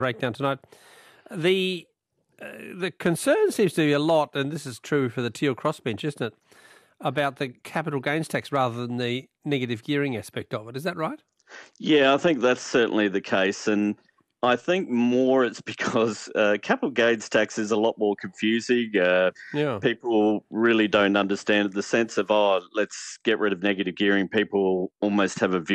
breakdown tonight. The concern seems to be a lot, and this is true for the Teal crossbench, isn't it, about the capital gains tax rather than the negative gearing aspect of it. Is that right? Yeah, I think that's certainly the case. And I think more it's because capital gains tax is a lot more confusing. Yeah. People really don't understand it. The sense of, let's get rid of negative gearing. People almost have a view